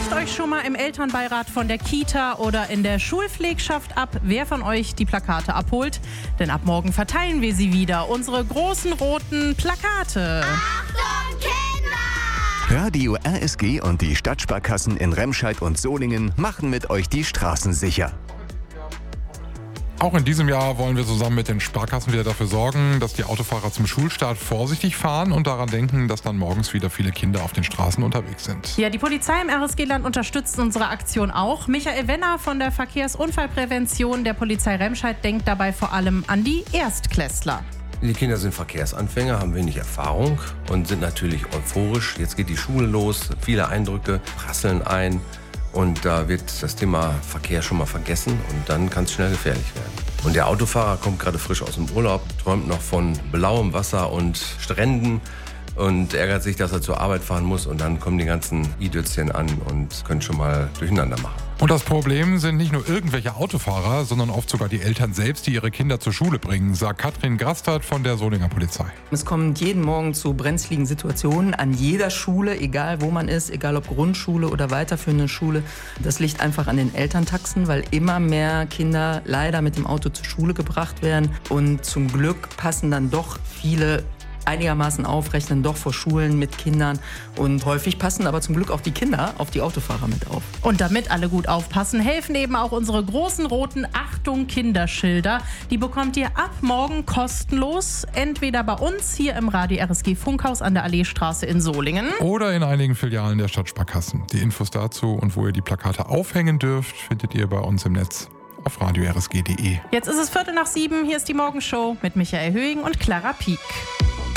Sprecht euch schon mal im Elternbeirat von der Kita oder in der Schulpflegschaft ab, wer von euch die Plakate abholt. Denn ab morgen verteilen wir sie wieder, unsere großen roten Plakate. Achtung, Kinder! Radio RSG und die Stadtsparkassen in Remscheid und Solingen machen mit euch die Straßen sicher. Auch in diesem Jahr wollen wir zusammen mit den Sparkassen wieder dafür sorgen, dass die Autofahrer zum Schulstart vorsichtig fahren und daran denken, dass dann morgens wieder viele Kinder auf den Straßen unterwegs sind. Ja, die Polizei im RSG-Land unterstützt unsere Aktion auch. Michael Wenner von der Verkehrsunfallprävention der Polizei Remscheid denkt dabei vor allem an die Erstklässler. Die Kinder sind Verkehrsanfänger, haben wenig Erfahrung und sind natürlich euphorisch. Jetzt geht die Schule los, viele Eindrücke prasseln ein. Und da wird das Thema Verkehr schon mal vergessen und dann kann es schnell gefährlich werden. Und der Autofahrer kommt gerade frisch aus dem Urlaub, träumt noch von blauem Wasser und Stränden und ärgert sich, dass er zur Arbeit fahren muss. Und dann kommen die ganzen i-Dötzchen an und können schon mal durcheinander machen. Und das Problem sind nicht nur irgendwelche Autofahrer, sondern oft sogar die Eltern selbst, die ihre Kinder zur Schule bringen, sagt Katrin Grastert von der Solinger Polizei. Es kommt jeden Morgen zu brenzligen Situationen an jeder Schule, egal wo man ist, egal ob Grundschule oder weiterführende Schule. Das liegt einfach an den Elterntaxen, weil immer mehr Kinder leider mit dem Auto zur Schule gebracht werden. Und zum Glück passen dann doch viele einigermaßen aufrechnen, doch vor Schulen mit Kindern. Und häufig passen aber zum Glück auch die Kinder auf die Autofahrer mit auf. Und damit alle gut aufpassen, helfen eben auch unsere großen roten Achtung Kinderschilder. Die bekommt ihr ab morgen kostenlos, entweder bei uns hier im Radio RSG Funkhaus an der Alleestraße in Solingen. Oder in einigen Filialen der Stadtsparkassen. Die Infos dazu und wo ihr die Plakate aufhängen dürft, findet ihr bei uns im Netz auf radiorsg.de. Jetzt ist es 7:15, hier ist die Morgenshow mit Michael Höhing und Clara Pieck.